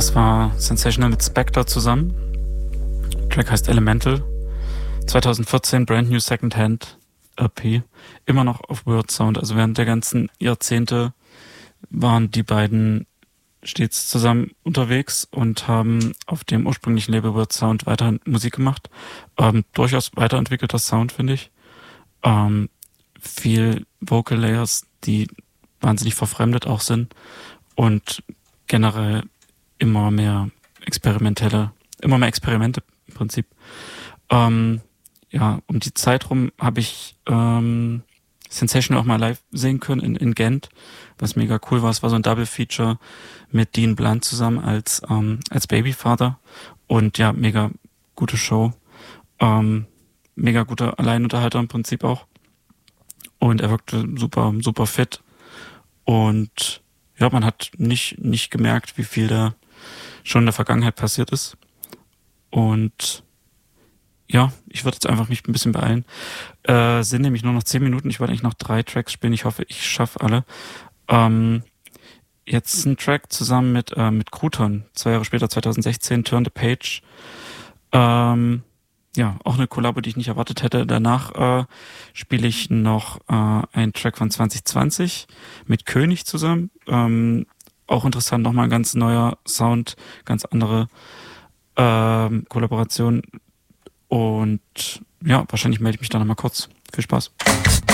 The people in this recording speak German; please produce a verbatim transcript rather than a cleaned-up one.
Das war Sensational mit Spectre zusammen. Der Track heißt Elemental. zwanzig vierzehn, Brand New Secondhand E P. Immer noch auf Word Sound. Also während der ganzen Jahrzehnte waren die beiden stets zusammen unterwegs und haben auf dem ursprünglichen Label Word Sound weiterhin Musik gemacht. Ähm, durchaus weiterentwickelter Sound, finde ich. Ähm, viel Vocal Layers, die wahnsinnig verfremdet auch sind und generell immer mehr experimentelle, immer mehr Experimente im Prinzip. Ähm, ja, um die Zeit rum habe ich ähm, Sensational auch mal live sehen können in, in Gent, was mega cool war. Es war so ein Double-Feature mit Dean Blunt zusammen als ähm, als Babyfather und ja, mega gute Show. Ähm, mega guter Alleinunterhalter im Prinzip auch. Und er wirkte super, super fit. Und ja, man hat nicht nicht gemerkt, wie viel da schon in der Vergangenheit passiert ist. Und ja, ich würde jetzt einfach mich ein bisschen beeilen. Äh, sind nämlich nur noch zehn Minuten. Ich wollte eigentlich noch drei Tracks spielen. Ich hoffe, ich schaffe alle. Ähm, jetzt ein Track zusammen mit äh, mit Crouton. Zwei Jahre später, zwanzig sechzehn, Turn the Page. Ähm, ja, auch eine Kollabo, die ich nicht erwartet hätte. Danach äh, spiele ich noch äh, einen Track von zwanzig zwanzig mit König zusammen. Ähm, auch interessant, nochmal ein ganz neuer Sound, ganz andere ähm, Kollaboration. Und ja, wahrscheinlich melde ich mich da nochmal kurz. Viel Spaß.